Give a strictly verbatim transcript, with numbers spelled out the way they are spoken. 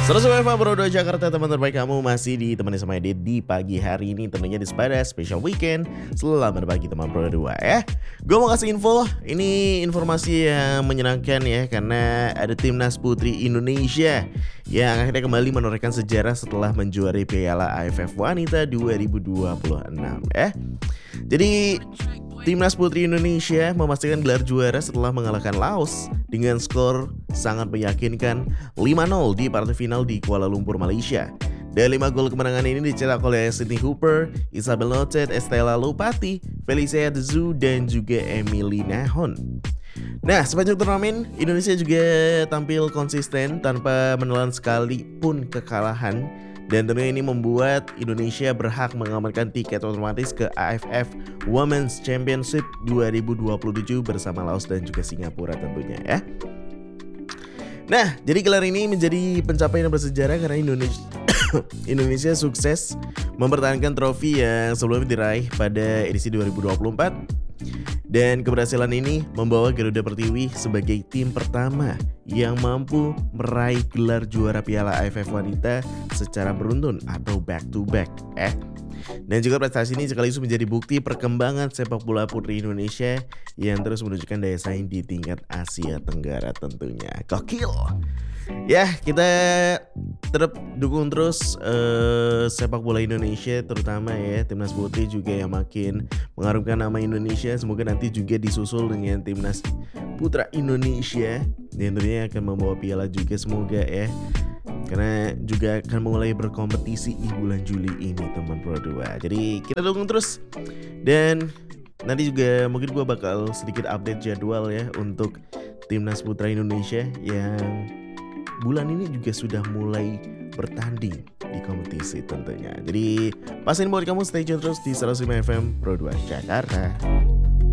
seratus F M Bro dua Jakarta, teman terbaik kamu masih ditemani sama Edit di pagi hari ini, tentunya di pada special weekend. Selamat pagi teman Bro dua ya. Gue mau kasih info, ini informasi yang menyenangkan ya, karena ada timnas putri Indonesia yang akhirnya kembali menorehkan sejarah setelah menjuarai Piala A F F Wanita dua ribu dua puluh enam ya. Jadi Timnas Putri Indonesia memastikan gelar juara setelah mengalahkan Laos dengan skor sangat meyakinkan lima nol di partai final di Kuala Lumpur, Malaysia. Dan lima gol kemenangan ini dicetak oleh Sydney Hooper, Isabel Notet, Estella Lupati, Felicia Dezu, dan juga Emily Nahon. Nah, sepanjang turnamen, Indonesia juga tampil konsisten tanpa menelan sekalipun kekalahan. Dan tentunya ini membuat Indonesia berhak mengamankan tiket otomatis ke A F F Women's Championship dua ribu dua puluh tujuh bersama Laos dan juga Singapura tentunya ya. Nah, jadi gelar ini menjadi pencapaian yang bersejarah karena Indonesia Indonesia sukses mempertahankan trofi yang sebelumnya diraih pada edisi dua ribu dua puluh empat. Dan keberhasilan ini membawa Garuda Pertiwi sebagai tim pertama yang mampu meraih gelar juara Piala A F F Wanita secara beruntun atau back to back eh. Dan juga prestasi ini sekaligus menjadi bukti perkembangan sepak bola putri Indonesia yang terus menunjukkan daya saing di tingkat Asia Tenggara tentunya. Gokil. Ya, kita tetap dukung terus uh, sepak bola Indonesia, terutama ya timnas putri juga yang makin mengharumkan nama Indonesia. Semoga nanti juga disusul dengan timnas putra Indonesia yang tentunya akan membawa piala juga, semoga ya. Karena juga akan mulai berkompetisi di bulan Juli ini teman Pro dua. Jadi kita dukung terus. Dan nanti juga mungkin gue bakal sedikit update jadwal ya untuk timnas putra Indonesia yang bulan ini juga sudah mulai bertanding di kompetisi tentunya. Jadi pastiin buat kamu stay tune terus di seratus lima F M Pro dua Jakarta.